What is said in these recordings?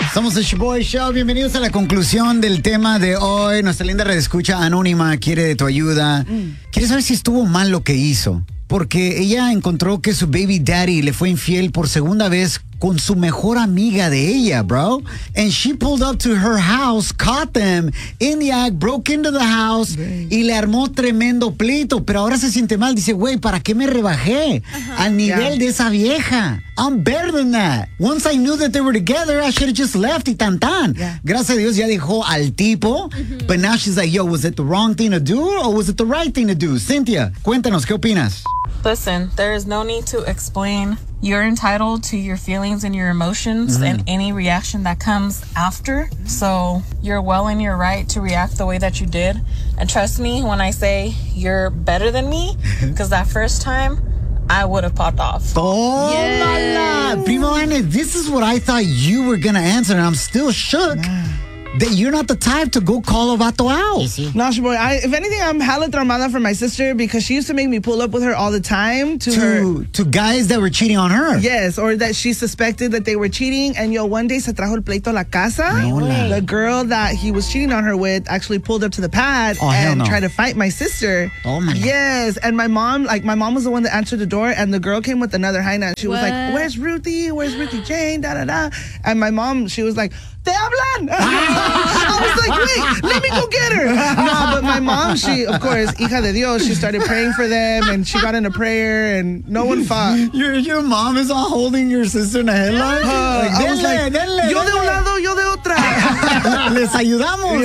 Somos el Shoboy Show. Bienvenidos a la conclusión del tema de hoy. Nuestra linda redescucha anónima quiere de tu ayuda. Quiere saber si estuvo mal lo que hizo. Porque ella encontró que su baby daddy le fue infiel por segunda vez con su mejor amiga de ella, bro. And she pulled up to her house, caught them in the act, broke into the house y le armó tremendo pleito. Pero ahora se siente mal. Dice, güey, ¿para qué me rebajé al nivel de esa vieja? I'm better than that. Once I knew that they were together, I should have just left y tan tan. Gracias a Dios ya dejó al tipo. But now she's like, yo, was it the wrong thing to do or was it the right thing to do? Cynthia, cuéntanos, ¿qué opinas? Listen, there is no need to explain. You're entitled to your feelings and your emotions and any reaction that comes after. So you're well in your right to react the way that you did. And trust me when I say you're better than me, because that first time, I would have popped off. Oh, yes. Primo Anne, this is what I thought you were going to answer, and I'm still shook. That you're not the type to go call a vato out. No, boy. If anything, I'm hella traumada for my sister because she used to make me pull up with her all the time to guys that were cheating on her. Yes, or that she suspected that they were cheating. And one day se trajo el pleito a la casa. The girl that he was cheating on her with actually pulled up to the pad and tried to fight my sister. Oh my God. Yes, and my mom was the one that answered the door, and the girl came with another hyena. She was like, "Where's Ruthie? Where's Ruthie Jane?" Da da da. And my mom, she was like, "Te hablan." I was like, wait, let me go get her. No, but my mom, she, of course, hija de Dios, she started praying for them, and she got into prayer, and no one fought. Your mom is all holding your sister in a headlock? I was like, yo de un lado, yo de otra. Les ayudamos.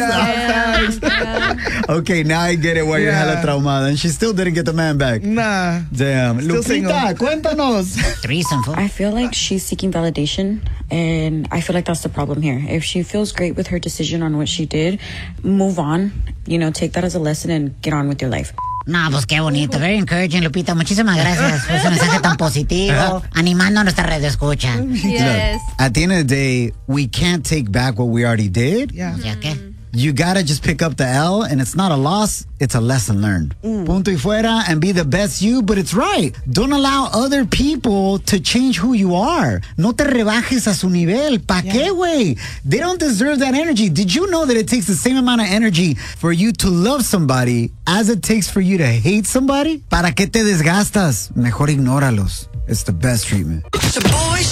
Okay, now I get it why you're hella traumada. And she still didn't get the man back. Nah. Damn. Still Lupita, cuéntanos. I feel like she's seeking validation, and I feel like that's the problem here. If she feels great with her decision on what she did, move on. Take that as a lesson and get on with your life. No, pues qué bonito. Very encouraging, Lupita. Muchísimas gracias por ese mensaje tan positivo, animando a nuestra red de escucha. Yes. Look, at the end of the day, we can't take back what we already did. Yeah. ¿Ya qué? You gotta just pick up the L, and it's not a loss, it's a lesson learned. Punto y fuera, and be the best you, but it's right. Don't allow other people to change who you are. No te rebajes a su nivel. ¿Pa qué, güey? They don't deserve that energy. Did you know that it takes the same amount of energy for you to love somebody as it takes for you to hate somebody? ¿Para qué te desgastas? Mejor ignóralos. It's the best treatment.